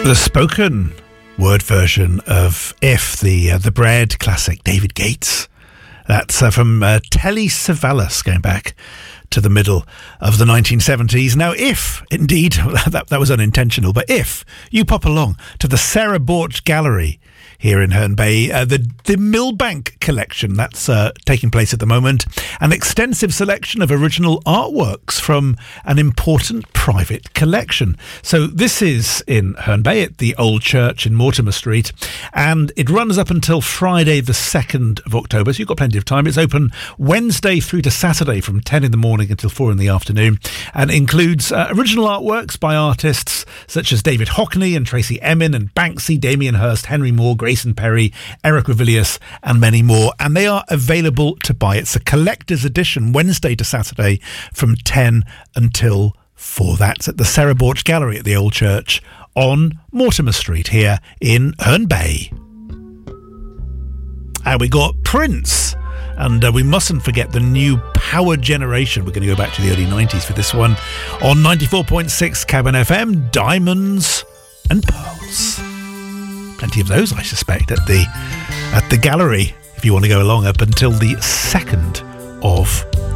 The spoken word version of If, the Bread classic, David Gates. That's from Telly Savalas, going back to the middle of the 1970s. Now, if, indeed, that was unintentional, but if you pop along to the Sarah Borch Gallery here in Herne Bay, the Millbank collection that's taking place at the moment, an extensive selection of original artworks from an important private collection. So this is in Herne Bay at the Old Church in Mortimer Street, and it runs up until Friday the 2nd of October, so you've got plenty of time. It's open Wednesday through to Saturday from 10 in the morning until 4 in the afternoon, and includes original artworks by artists such as David Hockney and Tracy Emin and Banksy, Damien Hirst, Henry Moore, Grayson Perry, Eric Revilius, and many more. And they are available to buy. It's a collector's edition, Wednesday to Saturday from 10 until 4. That's at the Sarah Borch Gallery at the Old Church on Mortimer Street here in Herne Bay. And we got Prince. And we mustn't forget the new Power Generation. We're going to go back to the early 90s for this one. On 94.6 Cabin FM, Diamonds and Pearls. Plenty of those, I suspect, at the gallery, if you want to go along, up until the 2nd of